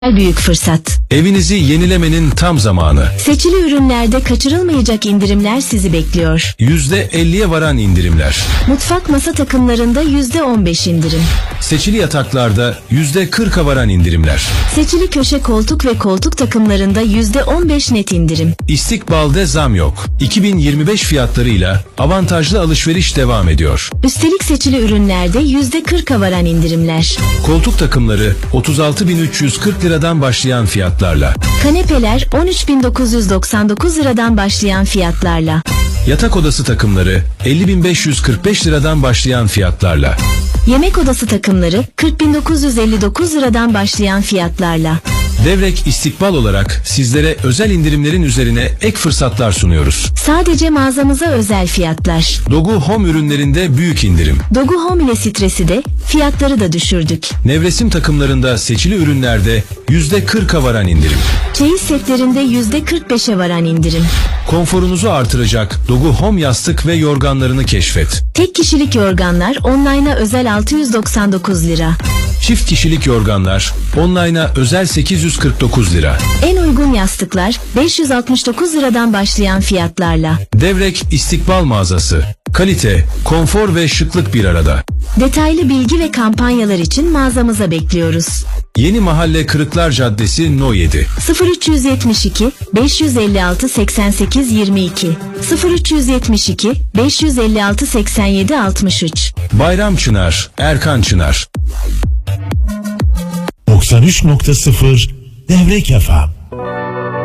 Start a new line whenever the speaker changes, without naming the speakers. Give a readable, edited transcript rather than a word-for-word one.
Büyük fırsat.
Evinizi yenilemenin tam zamanı.
Seçili ürünlerde kaçırılmayacak indirimler sizi bekliyor.
%50'ye varan indirimler.
Mutfak masa takımlarında %15 indirim.
Seçili yataklarda %40'a varan indirimler.
Seçili köşe koltuk ve koltuk takımlarında %15 net indirim.
İstikbal'de zam yok. 2025 fiyatlarıyla avantajlı alışveriş devam ediyor.
Üstelik seçili ürünlerde %40'a varan indirimler.
Koltuk takımları 36.340 liradan başlayan fiyatlarla.
Kanepeler 13.999 liradan başlayan fiyatlarla.
Yatak odası takımları 50.545 liradan başlayan fiyatlarla.
Yemek odası takımları 40.959 liradan başlayan fiyatlarla.
Devrek İstikbal olarak sizlere özel indirimlerin üzerine ek fırsatlar sunuyoruz.
Sadece mağazamıza özel fiyatlar.
Dogu Home ürünlerinde büyük indirim.
Dogu Home ile Stres'i de fiyatları da düşürdük.
Nevresim takımlarında seçili ürünlerde %40'a varan indirim.
Çeyiz setlerinde %45'e varan indirim.
Konforunuzu artıracak Dogu Home yastık ve yorganlarını keşfet.
Tek kişilik yorganlar online'a özel 699 lira.
Çift kişilik yorganlar online'a özel 849 lira.
En uygun yastıklar 569 liradan başlayan fiyatlarla.
Devrek İstikbal mağazası. Kalite, konfor ve şıklık bir arada.
Detaylı bilgi ve kampanyalar için mağazamıza bekliyoruz.
Yeni Mahalle Kırıklar Caddesi No 7.
0372 556 88 22 0372 556 87 63.
Bayram Çınar, Erkan Çınar.
93.0 Devrek FM.